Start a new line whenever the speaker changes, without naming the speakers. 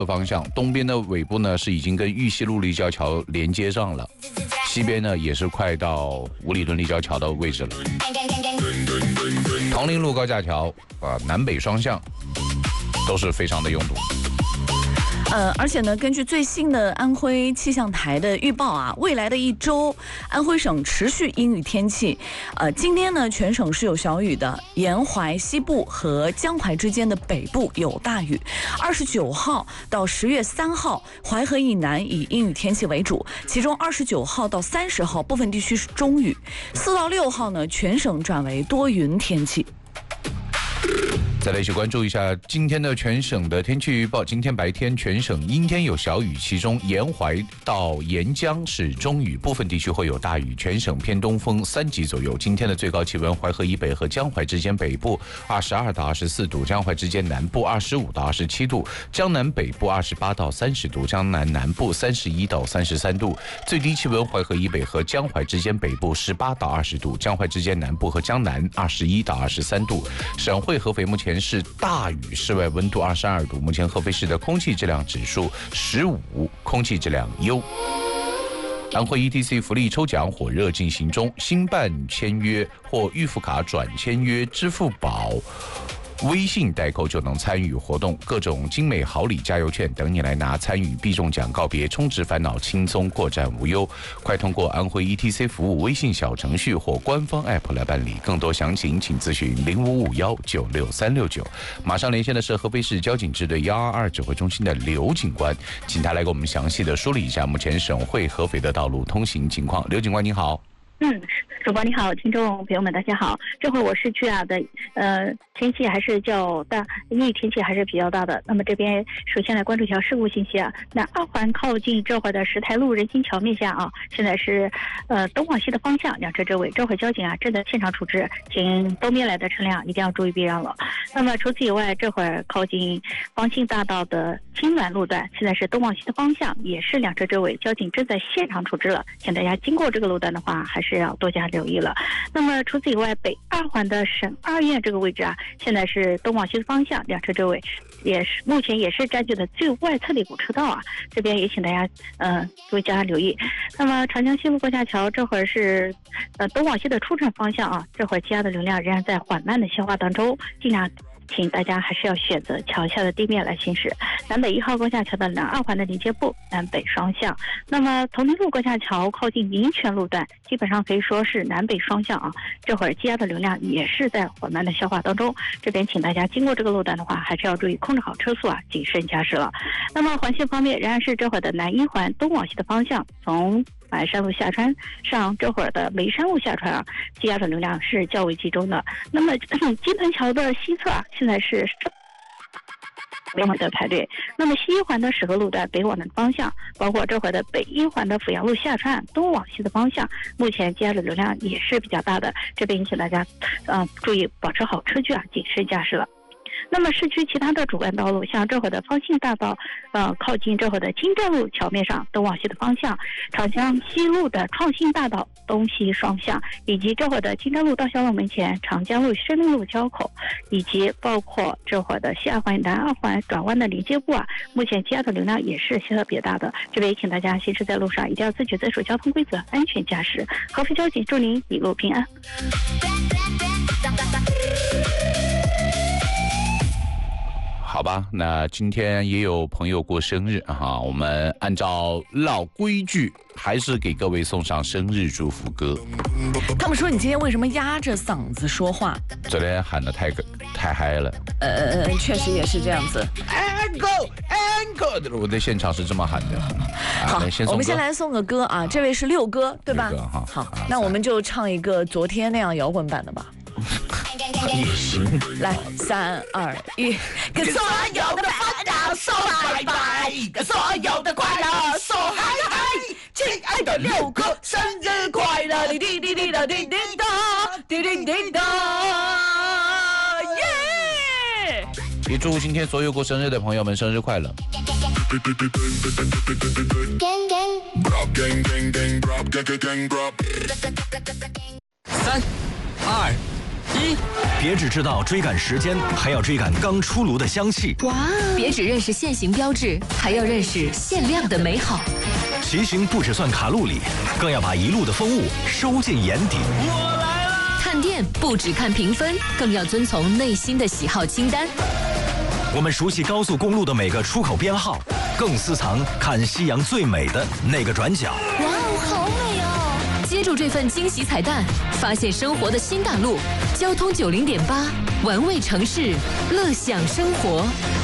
的方向，东边的尾部呢是已经跟玉溪路立交桥连接上了，西边呢也是快到五里屯立交桥的位置了。铜陵路高架桥南北双向都是非常的拥堵。
而且呢，根据最新的安徽气象台的预报啊，未来的一周，安徽省持续阴雨天气。今天呢，全省是有小雨的，沿淮西部和江淮之间的北部有大雨。29号到10月3号，淮河以南以阴雨天气为主，其中29号到30号部分地区是中雨。4到6号呢，全省转为多云天气。
再来一起关注一下今天的全省的天气预报。今天白天全省阴天有小雨，其中沿淮到沿江是中雨，部分地区会有大雨，全省偏东风3级左右。今天的最高气温，淮河以北和江淮之间北部22到24度，江淮之间南部25到27度，江南北部28到30度，江南南部31到33度。最低气温，淮河以北和江淮之间北部18到20度，江淮之间南部和江南21到23度。省会合肥目前是大雨，室外温度22度。目前合肥市的空气质量指数15，空气质量优。安徽 ETC 福利抽奖火热进行中，新办签约或预付卡转签约支付宝微信代扣就能参与活动，各种精美好礼加油券等你来拿，参与必中奖，告别充值烦恼，轻松过站无忧。快通过安徽 ETC 服务微信小程序或官方 App 来办理，更多详情请咨询0551966369。马上连线的是合肥市交警支队122指挥中心的刘警官，请他来给我们详细的梳理一下目前省会合肥的道路通行情况。刘警官您好。
主播你好，听众朋友们大家好。这会我市区啊的天气还是较大，阴雨天气还是比较大的。那么这边首先来关注一条事故信息啊。那二环靠近这会的石台路人行桥面下啊，现在是东往西的方向两车周围，这会交警啊正在现场处置，请东边来的车辆一定要注意避让了。那么除此以外，这会儿靠近方兴大道的青鸾路段，现在是东往西的方向，也是两车周围，交警正在现场处置了，请大家经过这个路段的话，还是要多加留意了。那么除此以外，北二环的省二院这个位置啊，现在是东往西的方向，两车周围，也是目前也是占据的最外侧的一股车道啊，这边也请大家多加留意。那么长江西路过架桥这会儿是东往西的出城方向啊，这会儿积压的流量仍然在缓慢的消化当中，尽量请大家还是要选择桥下的地面来行驶。南北1号高架桥的南二环的连接部南北双向。那么铜陵路高架桥靠近民权路段，基本上可以说是南北双向啊。这会儿积压的流量也是在缓慢的消化当中，这边请大家经过这个路段的话，还是要注意控制好车速啊，谨慎驾驶了。那么环线方面，仍然是这会儿的南一环东往西的方向，从马鞍山路下穿上这会儿的梅山路下穿啊，积压的流量是较为集中的。那么金盆桥的西侧啊，现在是北往的排队。那么西一环的石河路段北往的方向，包括这会的北一环的阜阳路下穿东往西的方向，目前积压的流量也是比较大的，这边请大家注意保持好车距啊，谨慎驾驶了。那么市区其他的主干道路，像这会的方兴大道，靠近这会的金站路桥面上东往西的方向，长江西路的创新大道东西双向，以及这会的金站路道小路门前长江路深路交口，以及包括这会的西二环南二环转弯的连接部啊，目前积压的流量也是特别大的，这边也请大家行驶在路上一定要自觉遵守交通规则，安全驾驶。合肥交警祝您一路平安。
好吧，那今天也有朋友过生日哈，我们按照老规矩，还是给各位送上生日祝福歌。
他们说你今天为什么压着嗓子说话？
昨天喊的太嗨了。
确实也是这样子。
Encore，我在现场是这么喊的。
好，我们先来送个歌啊，这位是六哥，对吧？好，那我们就唱一个昨天那样摇滚版的吧。
也行，
来3、2、1，跟所有的烦恼说拜拜，跟所有的快乐说嗨嗨，亲爱的六哥，生日快乐！滴滴滴滴答滴滴答，滴滴滴答，耶！
也祝今天所有过生日的朋友们生日快乐。
3、2、 1，别只知道追赶时间，还要追赶刚出炉的香气。
哇！别只认识现行标志，还要认识限量的美好。
骑行不只算卡路里，更要把一路的风物收进眼底。
我来了！看店不只看评分，更要遵从内心的喜好清单。
我们熟悉高速公路的每个出口编号，更私藏看夕阳最美的那个转角。
哇哦，好美哦！接住这份惊喜彩蛋，发现生活的新大陆。交通90.8，玩味城市，乐享生活。